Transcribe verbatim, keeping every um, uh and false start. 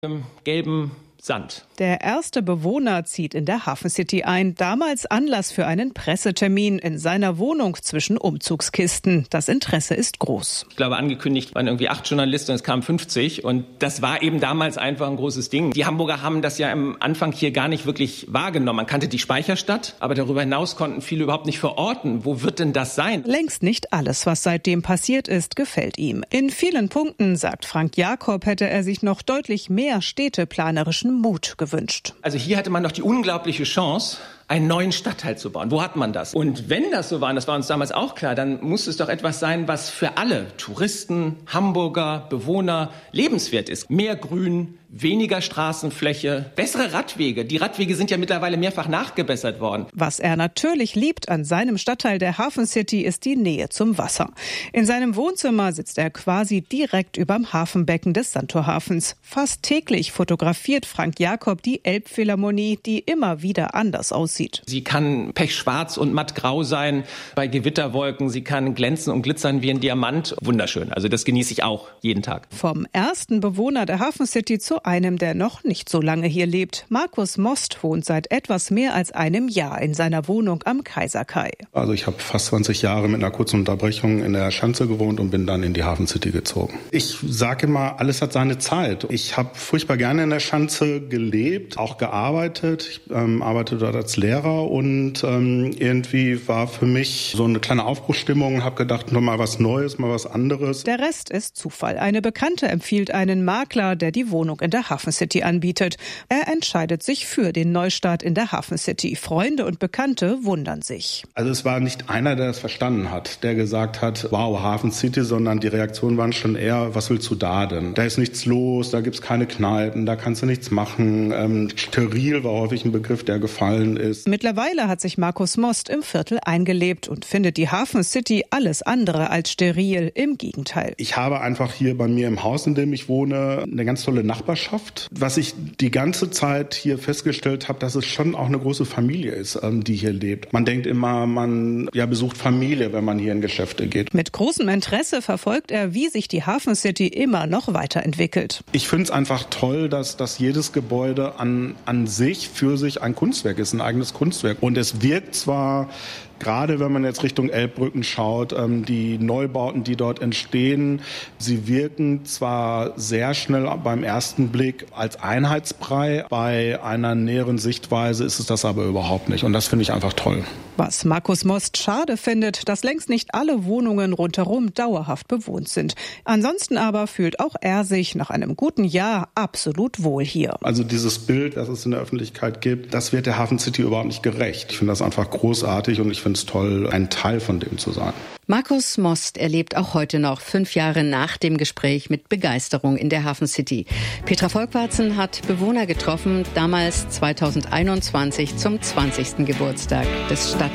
Im gelben Sand. Der erste Bewohner zieht in der Hafen City ein. Damals Anlass für einen Pressetermin in seiner Wohnung zwischen Umzugskisten. Das Interesse ist groß. Ich glaube, angekündigt waren irgendwie acht Journalisten und es kamen fünfzig. Und das war eben damals einfach ein großes Ding. Die Hamburger haben das ja am Anfang hier gar nicht wirklich wahrgenommen. Man kannte die Speicherstadt, aber darüber hinaus konnten viele überhaupt nicht verorten. Wo wird denn das sein? Längst nicht alles, was seitdem passiert ist, gefällt ihm. In vielen Punkten, sagt Frank Jakob, hätte er sich noch deutlich mehr städteplanerischen Mut gewünscht. Also hier hatte man noch die unglaubliche Chance, einen neuen Stadtteil zu bauen. Wo hat man das? Und wenn das so war, und das war uns damals auch klar, dann muss es doch etwas sein, was für alle Touristen, Hamburger, Bewohner lebenswert ist. Mehr Grün, weniger Straßenfläche, bessere Radwege. Die Radwege sind ja mittlerweile mehrfach nachgebessert worden. Was er natürlich liebt an seinem Stadtteil der Hafen City ist die Nähe zum Wasser. In seinem Wohnzimmer sitzt er quasi direkt überm Hafenbecken des Sandtorhafens. Fast täglich fotografiert Frank Jakob die Elbphilharmonie, die immer wieder anders aussieht. Sie kann pechschwarz und mattgrau sein bei Gewitterwolken. Sie kann glänzen und glitzern wie ein Diamant. Wunderschön. Also das genieße ich auch jeden Tag. Vom ersten Bewohner der Hafen City zu einem, der noch nicht so lange hier lebt. Markus Most wohnt seit etwas mehr als einem Jahr in seiner Wohnung am Kaiserkai. Also ich habe fast zwanzig Jahre mit einer kurzen Unterbrechung in der Schanze gewohnt und bin dann in die Hafen City gezogen. Ich sage immer, alles hat seine Zeit. Ich habe furchtbar gerne in der Schanze gelebt, auch gearbeitet. Ich ähm, arbeite dort als Lehrer und ähm, irgendwie war für mich so eine kleine Aufbruchsstimmung. Habe gedacht, noch mal was Neues, mal was anderes. Der Rest ist Zufall. Eine Bekannte empfiehlt einen Makler, der die Wohnung in der Hafen City anbietet. Er entscheidet sich für den Neustart in der Hafen City. Freunde und Bekannte wundern sich. Also es war nicht einer, der das verstanden hat, der gesagt hat, wow, Hafen City, sondern die Reaktionen waren schon eher, was willst du da denn? Da ist nichts los, da gibt's keine Kneipen, da kannst du nichts machen. Ähm, steril war häufig ein Begriff, der gefallen ist. Mittlerweile hat sich Markus Most im Viertel eingelebt und findet die Hafen City alles andere als steril. Im Gegenteil. Ich habe einfach hier bei mir im Haus, in dem ich wohne, eine ganz tolle Nachbarschaft. Was ich die ganze Zeit hier festgestellt habe, dass es schon auch eine große Familie ist, die hier lebt. Man denkt immer, man ja, besucht Familie, wenn man hier in Geschäfte geht. Mit großem Interesse verfolgt er, wie sich die Hafen City immer noch weiterentwickelt. Ich finde es einfach toll, dass, dass jedes Gebäude an, an sich für sich ein Kunstwerk ist, ein eigenes Kunstwerk. Und es wirkt zwar, gerade wenn man jetzt Richtung Elbbrücken schaut, die Neubauten, die dort entstehen, sie wirken zwar sehr schnell beim ersten Blick als Einheitsbrei, bei einer näheren Sichtweise ist es das aber überhaupt nicht. Und das finde ich einfach toll. Was Markus Most schade findet, dass längst nicht alle Wohnungen rundherum dauerhaft bewohnt sind. Ansonsten aber fühlt auch er sich nach einem guten Jahr absolut wohl hier. Also dieses Bild, das es in der Öffentlichkeit gibt, das wird der Hafen City überhaupt nicht gerecht. Ich finde das einfach großartig und ich finde es toll, ein Teil von dem zu sein. Markus Most erlebt auch heute noch, fünf Jahre nach dem Gespräch, mit Begeisterung in der Hafen City. Petra Volkwarzen hat Bewohner getroffen, damals zweitausendeinundzwanzig zum zwanzigsten Geburtstag des Stadtteils.